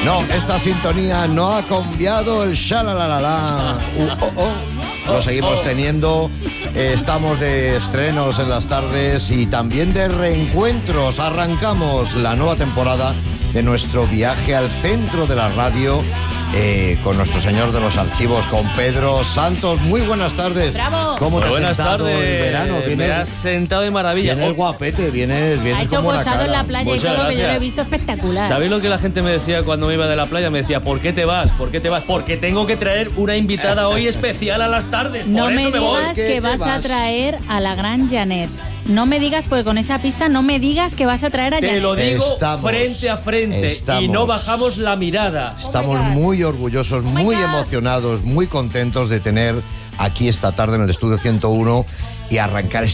No, esta sintonía no ha cambiado el shalalalala. Lo seguimos teniendo. Estamos de estrenos en las tardes y también de reencuentros. Arrancamos la nueva temporada de nuestro viaje al centro de la radio con nuestro señor de los archivos, con Pedro Santos. Muy buenas tardes. ¡Bravo! ¿Cómo te Buenas has sentado tardes. el verano? Me has sentado de maravilla. Vienes guapete, vienes Ha hecho como una posado cara. en la playa Muchas y todo, que yo lo he gracias. visto espectacular. ¿Sabéis lo que la gente me decía cuando me iba de la playa? Me decía, ¿por qué te vas? ¿Por qué te vas? Porque tengo que traer una invitada hoy especial a las tardes. No Por me eso me voy. digas ¿Qué que te vas a vas? traer a la gran Janet. No me digas, porque con esa pista no me digas que vas a traer a Te Janet. lo digo Estamos. frente a frente Estamos. y no bajamos la mirada. Estamos Oh my God. muy orgullosos, muy God. emocionados, muy contentos de tener aquí esta tarde en el Estudio 101 y arrancar